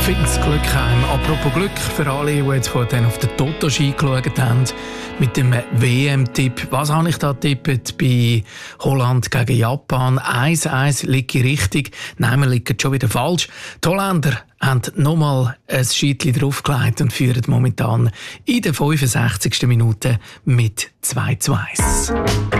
findet das Glück heim. Apropos Glück, für alle, die jetzt vorhin auf den Toto-Ski geschaut haben, mit dem WM-Tipp. Was habe ich da getippt bei Holland gegen Japan? 1-1 liege ich richtig. Nein, wir liegen schon wieder falsch. Die Holländer haben nochmal ein Scheitchen draufgelegt und führen momentan in der 65. Minute mit 2-1.